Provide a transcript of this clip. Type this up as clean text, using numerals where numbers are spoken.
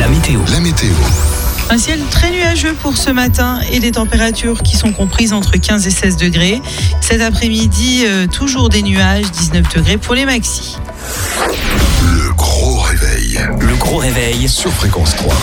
météo. Un ciel très nuageux pour ce matin et des températures qui sont comprises entre 15 et 16 degrés. Cet après-midi, toujours des nuages, 19 degrés pour les maxis. Le gros réveil Le gros réveil sur Fréquence 3.